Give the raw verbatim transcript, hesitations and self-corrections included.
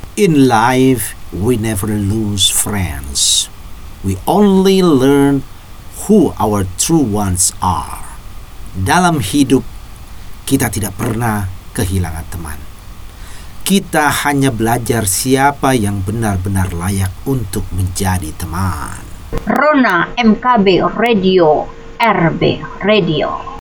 In life, we never lose friends. We only learn who our true ones are. Dalam hidup, kita tidak pernah kehilangan teman. Kita hanya belajar siapa yang benar-benar layak untuk menjadi teman. Rona M K B Radio, R B Radio.